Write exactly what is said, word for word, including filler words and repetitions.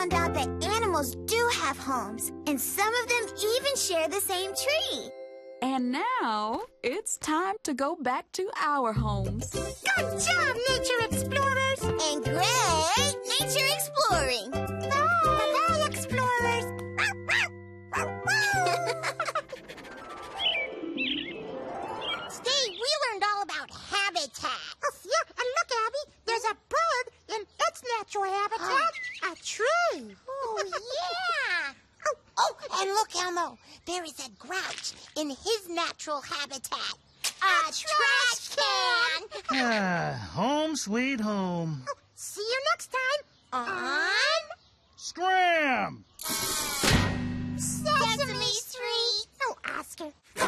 found out that animals do have homes, and some of them even share the same tree. And now it's time to go back to our homes. Good job, nature explorers! And great nature exploring! Bye! Bye, explorers! Steve, we learned all about habitat. Oh, yeah, and look, Abby, there's a bird in its natural habitat, a tree. Oh, yeah! Oh, oh, and look, Elmo, there is a grouch in his natural habitat. A, a trash can! Ah, home sweet home. Oh, see you next time on Scram! Sesame Street. Oh, Oscar.